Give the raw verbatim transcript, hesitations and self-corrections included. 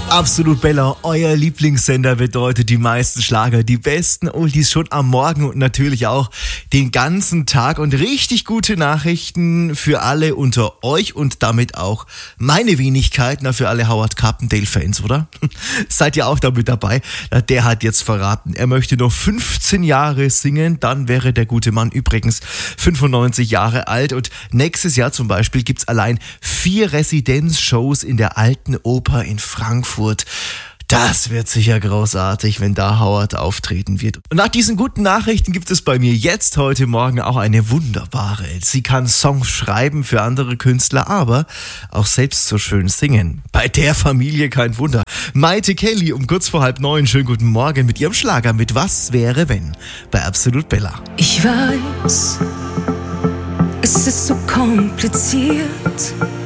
Absolut Bella, euer Lieblingssender bedeutet die meisten Schlager, die besten Oldies schon am Morgen und natürlich auch den ganzen Tag und richtig gute Nachrichten für alle unter euch und damit auch meine Wenigkeit, na für alle Howard Carpendale-Fans, oder? Seid ihr auch damit dabei? Na, der hat jetzt verraten, er möchte noch fünfzehn Jahre singen, dann wäre der gute Mann übrigens fünfundneunzig Jahre alt und nächstes Jahr zum Beispiel gibt's allein vier Residenzshows in der Alten Oper in Frankfurt. Das wird sicher großartig, wenn da Howard auftreten wird. Und nach diesen guten Nachrichten gibt es bei mir jetzt heute Morgen auch eine wunderbare. Sie kann Songs schreiben für andere Künstler, aber auch selbst so schön singen. Bei der Familie kein Wunder. Maite Kelly um kurz vor halb neun. Schönen guten Morgen mit ihrem Schlager mit Was wäre wenn bei Absolut Bella. Ich weiß, es ist so kompliziert.